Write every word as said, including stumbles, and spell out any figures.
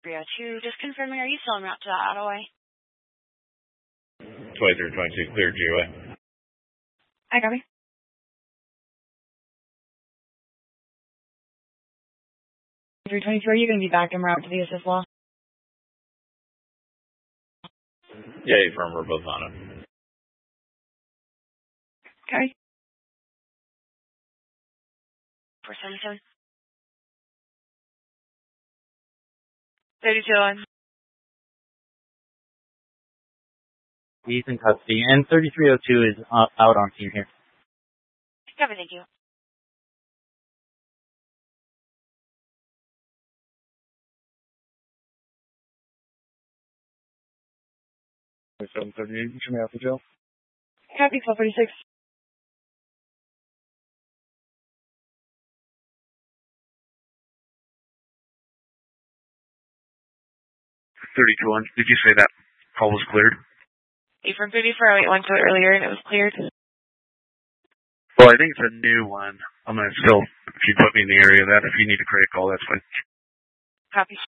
three oh two, just confirming, are you still en route to that Ottaway? twenty-three twenty-two, clear G O A. I copy. three twenty-two, are you going to be back en route to the assist wall? Yeah, affirm, we're both on it. Okay. four seven seven. thirty-two on. He's in custody, and thirty-three oh two is uh, out on scene here. Copy, thank you. seven thirty-eight, you should be out the jail. Copy, twelve thirty-six. thirty-two on. Did you say that call was cleared? Affirm thirty-four oh eight went to it earlier and it was cleared. Well, I think it's a new one. I'm going to still, if you put me in the area of that, if you need to create a call, that's fine. Copy.